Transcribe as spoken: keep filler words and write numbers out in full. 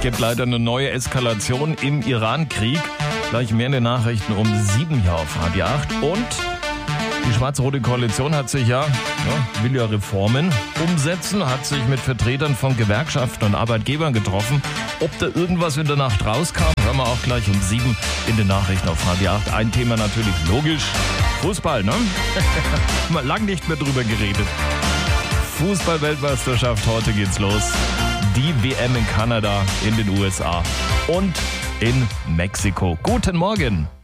gibt leider eine neue Eskalation im Iran-Krieg. Gleich mehr in den Nachrichten um sieben hier auf H D acht. Und die schwarz-rote Koalition hat sich ja, ja, will ja Reformen umsetzen, hat sich mit Vertretern von Gewerkschaften und Arbeitgebern getroffen. Ob da irgendwas in der Nacht rauskam, hören wir auch gleich um sieben in den Nachrichten auf H D acht. Ein Thema natürlich logisch. Fußball, ne? Haben wir lang nicht mehr drüber geredet. Fußball-Weltmeisterschaft, heute geht's los. Die W M in Kanada, in den U S A und in Mexiko. Guten Morgen.